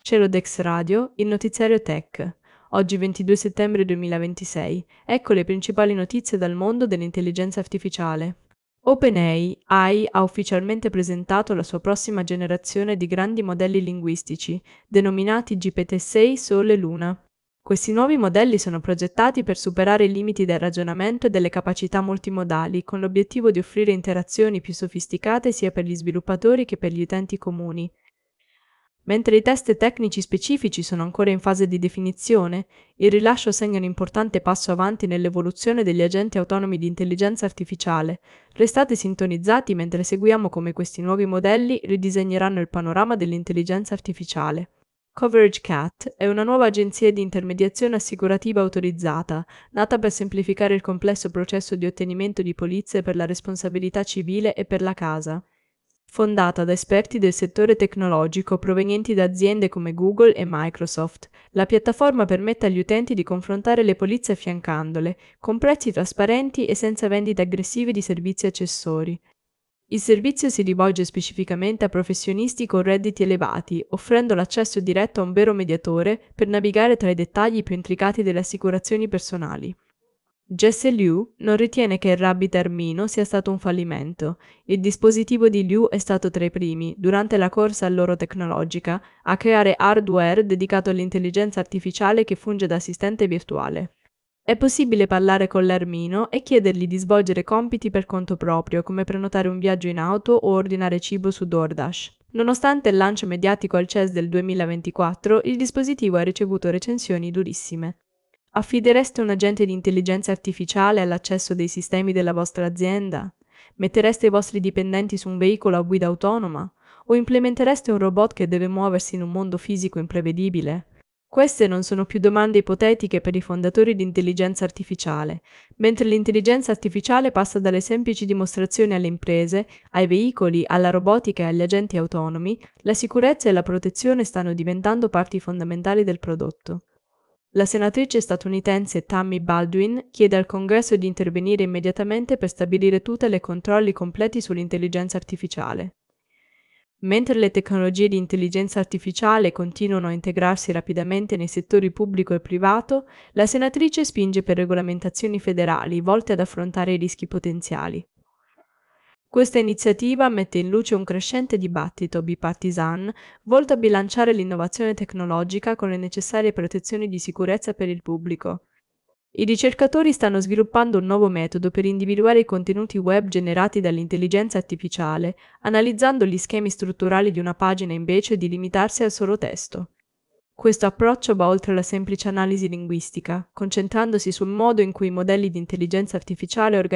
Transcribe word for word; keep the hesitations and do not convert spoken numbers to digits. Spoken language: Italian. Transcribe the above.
Celodex Radio, il notiziario Tech. Oggi ventidue settembre duemilaventisei. Ecco le principali notizie dal mondo dell'intelligenza artificiale. OpenAI ha ufficialmente presentato la sua prossima generazione di grandi modelli linguistici, denominati G P T sei Sole Luna. Questi nuovi modelli sono progettati per superare i limiti del ragionamento e delle capacità multimodali, con l'obiettivo di offrire interazioni più sofisticate sia per gli sviluppatori che per gli utenti comuni. Mentre i test tecnici specifici sono ancora in fase di definizione, il rilascio segna un importante passo avanti nell'evoluzione degli agenti autonomi di intelligenza artificiale. Restate sintonizzati mentre seguiamo come questi nuovi modelli ridisegneranno il panorama dell'intelligenza artificiale. Coverage Cat è una nuova agenzia di intermediazione assicurativa autorizzata, nata per semplificare il complesso processo di ottenimento di polizze per la responsabilità civile e per la casa. Fondata da esperti del settore tecnologico provenienti da aziende come Google e Microsoft, la piattaforma permette agli utenti di confrontare le polizze affiancandole, con prezzi trasparenti e senza vendite aggressive di servizi accessori. Il servizio si rivolge specificamente a professionisti con redditi elevati, offrendo l'accesso diretto a un vero mediatore per navigare tra i dettagli più intricati delle assicurazioni personali. Jesse Liu non ritiene che il Rabbit Armino sia stato un fallimento. Il dispositivo di Liu è stato tra i primi, durante la corsa all'oro tecnologica, a creare hardware dedicato all'intelligenza artificiale che funge da assistente virtuale. È possibile parlare con l'Armino e chiedergli di svolgere compiti per conto proprio, come prenotare un viaggio in auto o ordinare cibo su DoorDash. Nonostante il lancio mediatico al C E S del duemilaventiquattro, il dispositivo ha ricevuto recensioni durissime. Affidereste un agente di intelligenza artificiale all'accesso dei sistemi della vostra azienda? Mettereste i vostri dipendenti su un veicolo a guida autonoma? O implementereste un robot che deve muoversi in un mondo fisico imprevedibile? Queste non sono più domande ipotetiche per i fondatori di intelligenza artificiale. Mentre l'intelligenza artificiale passa dalle semplici dimostrazioni alle imprese, ai veicoli, alla robotica e agli agenti autonomi, la sicurezza e la protezione stanno diventando parti fondamentali del prodotto. La senatrice statunitense Tammy Baldwin chiede al Congresso di intervenire immediatamente per stabilire tutele e controlli completi sull'intelligenza artificiale. Mentre le tecnologie di intelligenza artificiale continuano a integrarsi rapidamente nei settori pubblico e privato, la senatrice spinge per regolamentazioni federali volte ad affrontare i rischi potenziali. Questa iniziativa mette in luce un crescente dibattito bipartisan volto a bilanciare l'innovazione tecnologica con le necessarie protezioni di sicurezza per il pubblico. I ricercatori stanno sviluppando un nuovo metodo per individuare i contenuti web generati dall'intelligenza artificiale, analizzando gli schemi strutturali di una pagina invece di limitarsi al solo testo. Questo approccio va oltre la semplice analisi linguistica, concentrandosi sul modo in cui i modelli di intelligenza artificiale organizzano